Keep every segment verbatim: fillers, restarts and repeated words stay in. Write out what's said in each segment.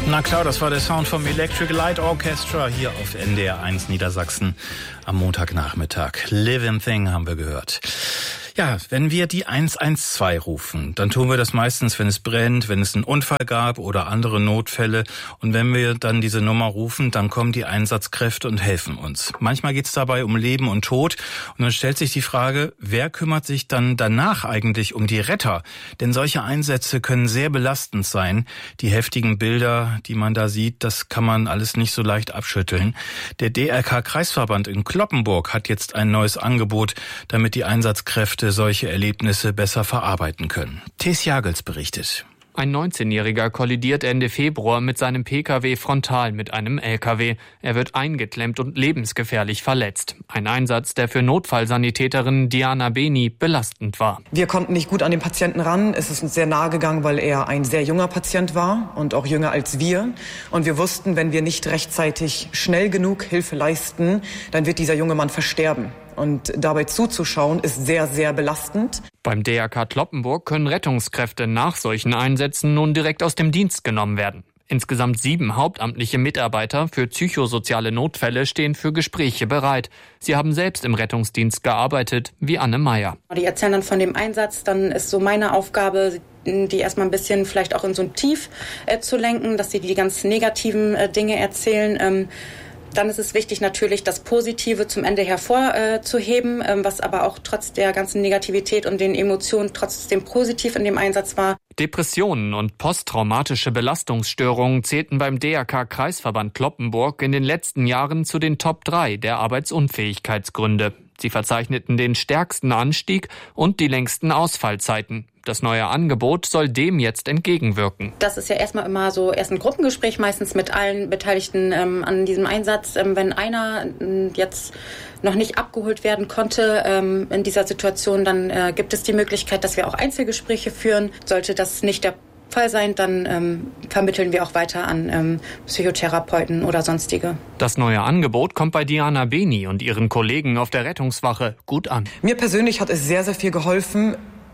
Na klar, das war der Sound vom Electric Light Orchestra hier auf N D R eins Niedersachsen am Montagnachmittag. Living Thing haben wir gehört. Ja, wenn wir die eins eins zwei rufen, dann tun wir das meistens, wenn es brennt, wenn es einen Unfall gab oder andere Notfälle. Und wenn wir dann diese Nummer rufen, dann kommen die Einsatzkräfte und helfen uns. Manchmal geht es dabei um Leben und Tod. Und dann stellt sich die Frage, wer kümmert sich dann danach eigentlich um die Retter? Denn solche Einsätze können sehr belastend sein. Die heftigen Bilder, die man da sieht, das kann man alles nicht so leicht abschütteln. Der D R K-Kreisverband in Cloppenburg hat jetzt ein neues Angebot, damit die Einsatzkräfte solche Erlebnisse besser verarbeiten können. Tess Jagels berichtet. Ein neunzehnjähriger kollidiert Ende Februar mit seinem Pkw frontal mit einem L K W. Er wird eingeklemmt und lebensgefährlich verletzt. Ein Einsatz, der für Notfallsanitäterin Diana Beni belastend war. Wir konnten nicht gut an den Patienten ran. Es ist uns sehr nahe gegangen, weil er ein sehr junger Patient war und auch jünger als wir. Und wir wussten, wenn wir nicht rechtzeitig schnell genug Hilfe leisten, dann wird dieser junge Mann versterben. Und dabei zuzuschauen, ist sehr, sehr belastend. Beim D R K Cloppenburg können Rettungskräfte nach solchen Einsätzen nun direkt aus dem Dienst genommen werden. Insgesamt sieben hauptamtliche Mitarbeiter für psychosoziale Notfälle stehen für Gespräche bereit. Sie haben selbst im Rettungsdienst gearbeitet, wie Anne Meyer. Die erzählen dann von dem Einsatz, dann ist so meine Aufgabe, die erstmal ein bisschen vielleicht auch in so ein Tief äh, zu lenken, dass sie die ganz negativen äh, Dinge erzählen. Ähm, Dann ist es wichtig, natürlich das Positive zum Ende hervorzuheben, äh, was aber auch trotz der ganzen Negativität und den Emotionen trotzdem positiv in dem Einsatz war. Depressionen und posttraumatische Belastungsstörungen zählten beim D R K-Kreisverband Cloppenburg in den letzten Jahren zu den Top drei der Arbeitsunfähigkeitsgründe. Sie verzeichneten den stärksten Anstieg und die längsten Ausfallzeiten. Das neue Angebot soll dem jetzt entgegenwirken. Das ist ja erstmal immer so erst ein Gruppengespräch, meistens mit allen Beteiligten ähm, an diesem Einsatz. Ähm, wenn einer ähm, jetzt noch nicht abgeholt werden konnte ähm, in dieser Situation, dann äh, gibt es die Möglichkeit, dass wir auch Einzelgespräche führen. Sollte das nicht der Fall sein, dann ähm, vermitteln wir auch weiter an ähm, Psychotherapeuten oder sonstige. Das neue Angebot kommt bei Diana Beni und ihren Kollegen auf der Rettungswache gut an. Mir persönlich hat es sehr, sehr viel geholfen,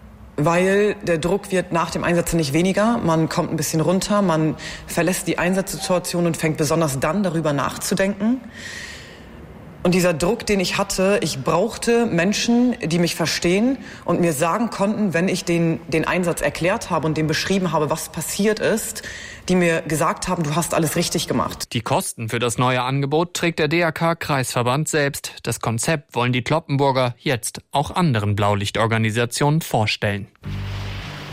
weil der Druck wird nach dem Einsatz nicht weniger. Man kommt ein bisschen runter, man verlässt die Einsatzsituation und fängt besonders dann darüber nachzudenken. Und dieser Druck, den ich hatte, ich brauchte Menschen, die mich verstehen und mir sagen konnten, wenn ich den, den Einsatz erklärt habe und dem beschrieben habe, was passiert ist, die mir gesagt haben, du hast alles richtig gemacht. Die Kosten für das neue Angebot trägt der D R K-Kreisverband selbst. Das Konzept wollen die Cloppenburger jetzt auch anderen Blaulichtorganisationen vorstellen.